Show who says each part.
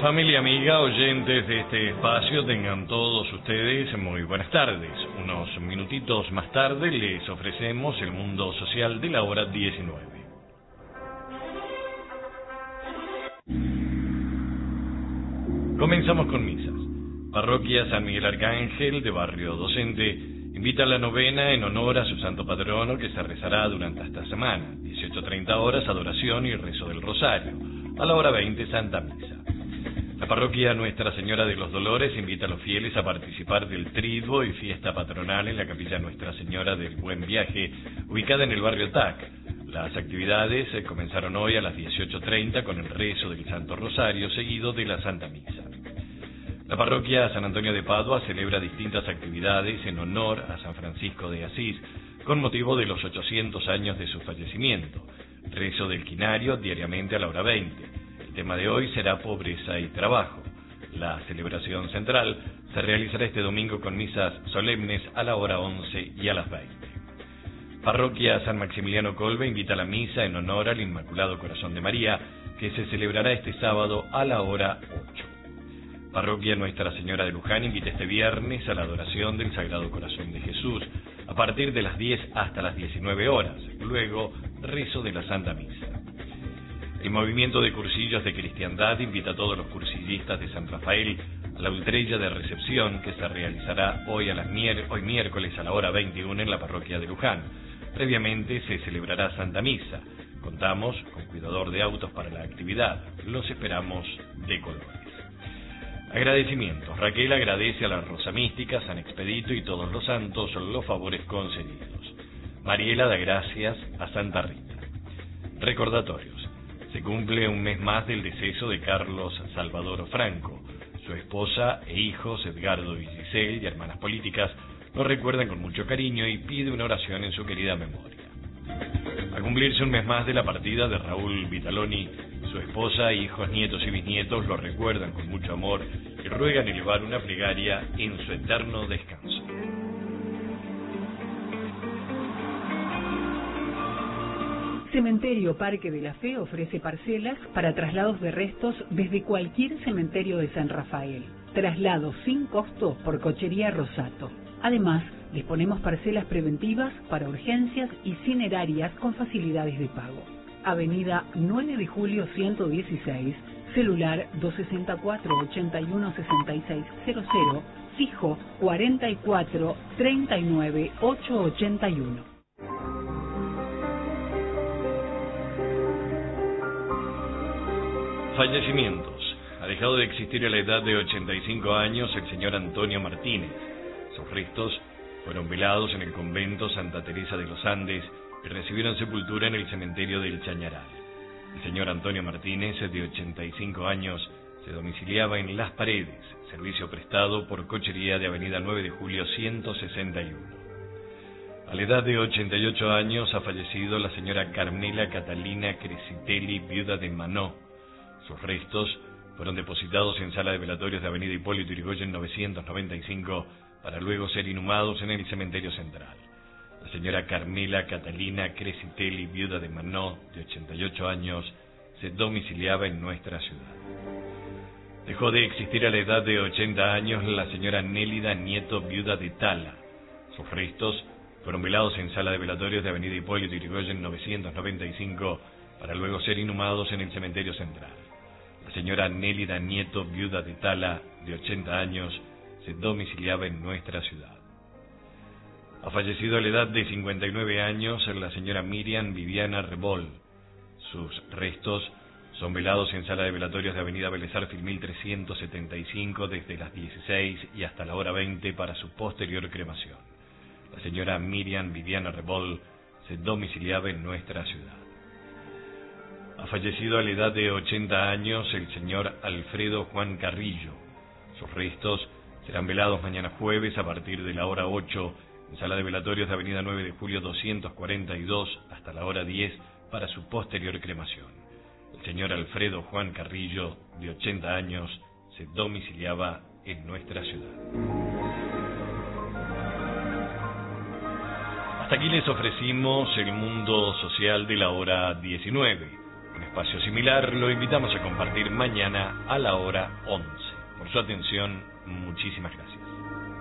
Speaker 1: Familia amiga, oyentes de este espacio, tengan todos ustedes muy buenas tardes. Unos minutitos más tarde les ofrecemos el mundo social de la hora 19. Comenzamos con misas. Parroquia San Miguel Arcángel de Barrio Docente invita a la novena en honor a su santo patrono que se rezará durante esta semana. 18:30 horas, adoración y rezo del rosario. A la hora 20, Santa Misa. La parroquia Nuestra Señora de los Dolores invita a los fieles a participar del triduo y fiesta patronal en la capilla Nuestra Señora del Buen Viaje, ubicada en el barrio TAC. Las actividades comenzaron hoy a las 18:30 con el rezo del Santo Rosario, seguido de la Santa Misa. La parroquia San Antonio de Padua celebra distintas actividades en honor a San Francisco de Asís, con motivo de los 800 años de su fallecimiento. Rezo del quinario diariamente a la hora 20. El tema de hoy será pobreza y trabajo. La celebración central se realizará este domingo con misas solemnes a la hora 11 y a las 20. Parroquia San Maximiliano Colbe invita a la misa en honor al Inmaculado Corazón de María, que se celebrará este sábado a la hora 8. Parroquia Nuestra Señora de Luján invita este viernes a la adoración del Sagrado Corazón de Jesús, a partir de las 10 hasta las 19 horas, luego rezo de la Santa Misa. El movimiento de cursillos de cristiandad invita a todos los cursillistas de San Rafael a la ultrella de recepción que se realizará hoy miércoles a la hora 21 en la parroquia de Luján. Previamente se celebrará Santa Misa. Contamos con cuidador de autos para la actividad. Los esperamos de colores. Agradecimientos. Raquel agradece a la Rosa Mística, San Expedito y todos los santos los favores concedidos. Mariela da gracias a Santa Rita. Recordatorios. Se cumple un mes más del deceso de Carlos Salvador Franco. Su esposa e hijos, Edgardo y Giselle, y hermanas políticas, lo recuerdan con mucho cariño y pide una oración en su querida memoria. Al cumplirse un mes más de la partida de Raúl Vitaloni, su esposa, hijos, nietos y bisnietos lo recuerdan con mucho amor y ruegan elevar una plegaria en su eterno descanso.
Speaker 2: Cementerio Parque de la Fe ofrece parcelas para traslados de restos desde cualquier cementerio de San Rafael. Traslados sin costo por Cochería Rosato. Además, disponemos parcelas preventivas para urgencias y cinerarias con facilidades de pago. Avenida 9 de Julio 116, celular 264-816600, fijo 44-39-881.
Speaker 1: Fallecimientos. Ha dejado de existir a la edad de 85 años el señor Antonio Martínez. Sus restos fueron velados en el convento Santa Teresa de los Andes y recibieron sepultura en el cementerio del Chañaral. El señor Antonio Martínez, de 85 años, se domiciliaba en Las Paredes, servicio prestado por Cochería de Avenida 9 de Julio 161. A la edad de 88 años ha fallecido la señora Carmela Catalina Crescitelli, viuda de Manó. Sus restos fueron depositados en sala de velatorios de Avenida Hipólito Yrigoyen 995 para luego ser inhumados en el cementerio central. La señora Carmela Catalina Crescitelli, viuda de Manó, de 88 años, se domiciliaba en nuestra ciudad. Dejó de existir a la edad de 80 años la señora Nélida Nieto, viuda de Tala. Sus restos fueron velados en sala de velatorios de Avenida Hipólito Yrigoyen 995 para luego ser inhumados en el cementerio central. La señora Nélida Nieto, viuda de Tala, de 80 años, se domiciliaba en nuestra ciudad. Ha fallecido a la edad de 59 años la señora Miriam Viviana Rebol. Sus restos son velados en sala de velatorios de Avenida Vélez Arfield 1375 desde las 16 y hasta la hora 20 para su posterior cremación. La señora Miriam Viviana Rebol se domiciliaba en nuestra ciudad. Ha fallecido a la edad de 80 años el señor Alfredo Juan Carrillo. Sus restos serán velados mañana jueves a partir de la hora 8 en sala de velatorios de Avenida 9 de Julio 242 hasta la hora 10 para su posterior cremación. El señor Alfredo Juan Carrillo, de 80 años, se domiciliaba en nuestra ciudad. Hasta aquí les ofrecimos el mundo social de la hora 19. Un espacio similar lo invitamos a compartir mañana a la hora 11. Por su atención, muchísimas gracias.